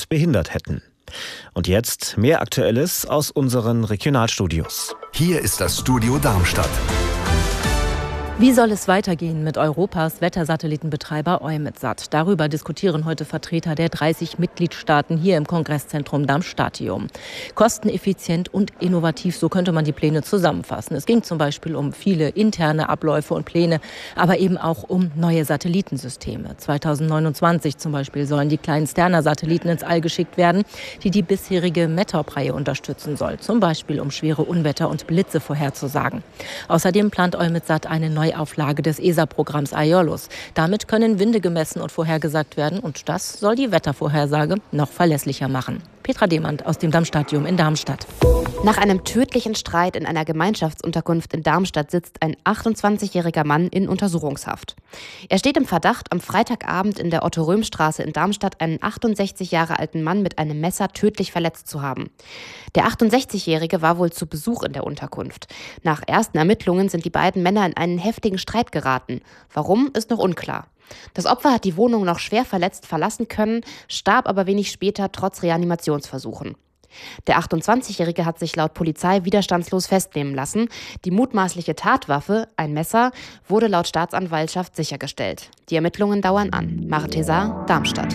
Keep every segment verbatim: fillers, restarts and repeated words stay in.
Fahrt behindert hätten. Und jetzt mehr Aktuelles aus unseren Regionalstudios. Hier ist das Studio Darmstadt. Wie soll es weitergehen mit Europas Wettersatellitenbetreiber EUMETSAT? Darüber diskutieren heute Vertreter der dreißig Mitgliedstaaten hier im Kongresszentrum Darmstadtium. Kosteneffizient und innovativ, so könnte man die Pläne zusammenfassen. Es ging zum Beispiel um viele interne Abläufe und Pläne, aber eben auch um neue Satellitensysteme. zweitausendneunundzwanzig zum Beispiel sollen die kleinen Sterna-Satelliten ins All geschickt werden, die die bisherige METOP-Reihe unterstützen soll. Zum Beispiel um schwere Unwetter und Blitze vorherzusagen. Außerdem plant EUMETSAT eine neue Auflage des E S A-Programms Aiolos. Damit können Winde gemessen und vorhergesagt werden und das soll die Wettervorhersage noch verlässlicher machen. Petra Demand aus dem Darmstadtium in Darmstadt. Nach einem tödlichen Streit in einer Gemeinschaftsunterkunft in Darmstadt sitzt ein achtundzwanzigjähriger Mann in Untersuchungshaft. Er steht im Verdacht, am Freitagabend in der Otto-Röhm-Straße in Darmstadt einen achtundsechzig Jahre alten Mann mit einem Messer tödlich verletzt zu haben. Der achtundsechzigjährige war wohl zu Besuch in der Unterkunft. Nach ersten Ermittlungen sind die beiden Männer in einen heftigen Streit geraten. Warum, ist noch unklar. Das Opfer hat die Wohnung noch schwer verletzt verlassen können, starb aber wenig später trotz Reanimationsversuchen. Der achtundzwanzigjährige hat sich laut Polizei widerstandslos festnehmen lassen. Die mutmaßliche Tatwaffe, ein Messer, wurde laut Staatsanwaltschaft sichergestellt. Die Ermittlungen dauern an. Mare Tesa, Darmstadt.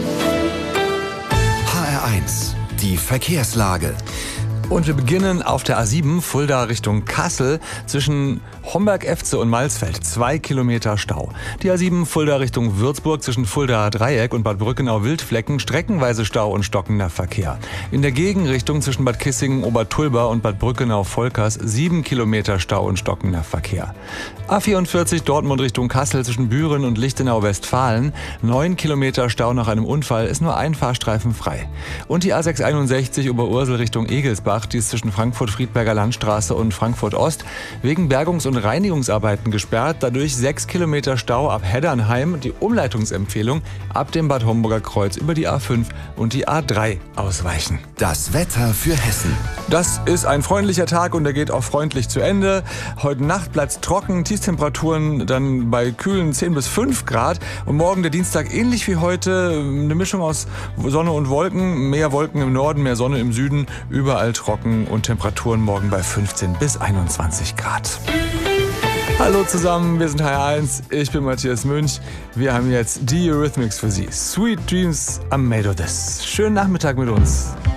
H R eins, die Verkehrslage. Und wir beginnen auf der A sieben, Fulda Richtung Kassel, zwischen Homberg-Efze und Malsfeld, zwei Kilometer Stau. Die A sieben, Fulda Richtung Würzburg, zwischen Fuldaer Dreieck und Bad Brückenau-Wildflecken, streckenweise Stau und stockender Verkehr. In der Gegenrichtung zwischen Bad Kissingen, Obertulba und Bad Brückenau-Volkers, sieben Kilometer Stau und stockender Verkehr. A vierundvierzig, Dortmund Richtung Kassel, zwischen Büren und Lichtenau-Westfalen, neun Kilometer Stau nach einem Unfall, ist nur ein Fahrstreifen frei. Und die A sechshunderteinundsechzig, Oberursel Richtung Egelsbach, die ist zwischen Frankfurt-Friedberger Landstraße und Frankfurt-Ost wegen Bergungs- und Reinigungsarbeiten gesperrt. Dadurch sechs Kilometer Stau ab Heddernheim. Die Umleitungsempfehlung ab dem Bad Homburger Kreuz über die A fünf und die A drei ausweichen. Das Wetter für Hessen. Das ist ein freundlicher Tag und der geht auch freundlich zu Ende. Heute Nacht bleibt es trocken, Tiefstemperaturen dann bei kühlen zehn bis fünf Grad. Und morgen der Dienstag ähnlich wie heute, eine Mischung aus Sonne und Wolken. Mehr Wolken im Norden, mehr Sonne im Süden, überall trocken und Temperaturen morgen bei fünfzehn bis einundzwanzig Grad. Hallo zusammen, wir sind H R eins, ich bin Matthias Münch. Wir haben jetzt die Eurythmics für Sie. Sweet Dreams are made of this. Schönen Nachmittag mit uns.